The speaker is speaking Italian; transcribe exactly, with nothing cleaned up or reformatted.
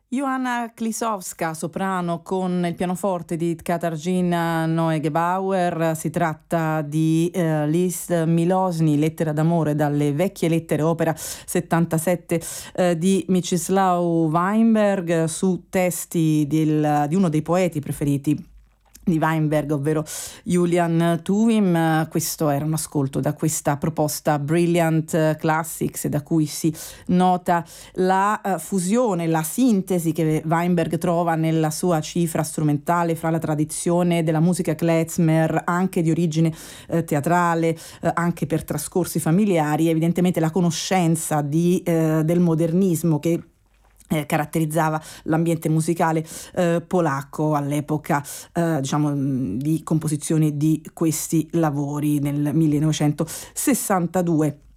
Johanna Klisowska, soprano con il pianoforte di Katarzyna Neugebauer. Si tratta di eh, List Milosny, Lettera d'amore, dalle vecchie lettere, opera settantasette eh, di Mieczysław Weinberg, su testi del- di uno dei poeti preferiti di Weinberg, ovvero Julian Tuwim. Questo era un ascolto da questa proposta Brilliant Classics, da cui si nota la uh, fusione, la sintesi che Weinberg trova nella sua cifra strumentale fra la tradizione della musica klezmer, anche di origine uh, teatrale, uh, anche per trascorsi familiari, evidentemente la conoscenza di, uh, del modernismo che Eh, caratterizzava l'ambiente musicale eh, polacco all'epoca, eh, diciamo, mh, di composizione di questi lavori nel millenovecentosessantadue.